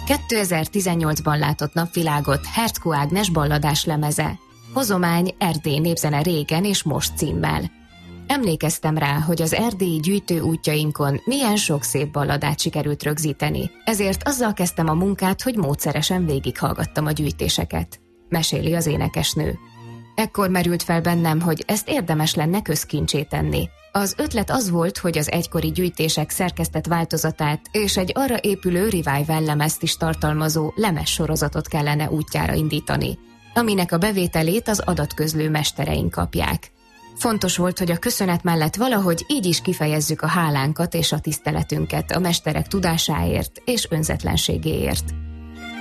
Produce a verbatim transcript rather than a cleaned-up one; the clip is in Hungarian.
kétezer-tizennyolcban látott napvilágot Herckó Ágnes balladás lemeze. Hozomány Erdély népzene régen és most címmel. Emlékeztem rá, hogy az erdélyi gyűjtő útjainkon milyen sok szép balladát sikerült rögzíteni, ezért azzal kezdtem a munkát, hogy módszeresen végighallgattam a gyűjtéseket, meséli az énekesnő. Ekkor merült fel bennem, hogy ezt érdemes lenne közkincsé tenni. Az ötlet az volt, hogy az egykori gyűjtések szerkesztett változatát és egy arra épülő revival lemezt is tartalmazó lemez sorozatot kellene útjára indítani, aminek a bevételét az adatközlő mestereink kapják. Fontos volt, hogy a köszönet mellett valahogy így is kifejezzük a hálánkat és a tiszteletünket a mesterek tudásáért és önzetlenségéért.